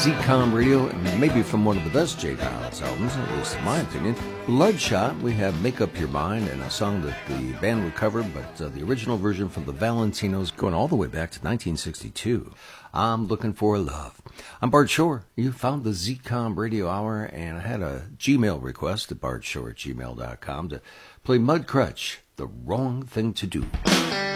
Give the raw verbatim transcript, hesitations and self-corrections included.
Z-Com Radio, and maybe from one of the best J. Geils albums, at least in my opinion, Bloodshot. We have Make Up Your Mind, and a song that the band recovered, but uh, the original version from the Valentinos going all the way back to nineteen sixty-two. I'm Looking for Love. I'm Bart Shore. You found the Z-Com Radio Hour, and I had a Gmail request at bart shore at gmail dot com to play Mudcrutch, The Wrong Thing to Do.